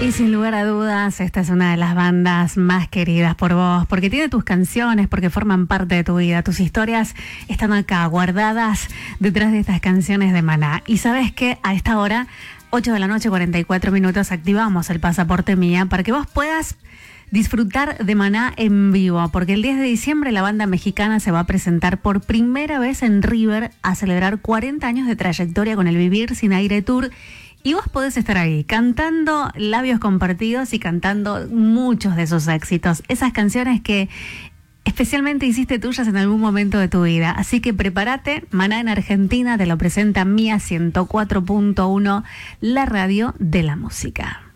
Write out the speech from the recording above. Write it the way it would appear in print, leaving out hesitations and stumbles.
Y sin lugar a dudas, esta es una de las bandas más queridas por vos, porque tiene tus canciones, porque forman parte de tu vida. Tus historias están acá, guardadas detrás de estas canciones de Maná. Y sabes que a esta hora, 8 de la noche, 44 minutos, activamos el Pasaporte Mía para que vos puedas disfrutar de Maná en vivo, porque el 10 de diciembre la banda mexicana se va a presentar por primera vez en River a celebrar 40 años de trayectoria con el Vivir Sin Aire Tour. Y vos podés estar ahí, cantando Labios Compartidos y cantando muchos de esos éxitos. Esas canciones que especialmente hiciste tuyas en algún momento de tu vida. Así que prepárate, Maná en Argentina te lo presenta Mía 104.1, la radio de la música.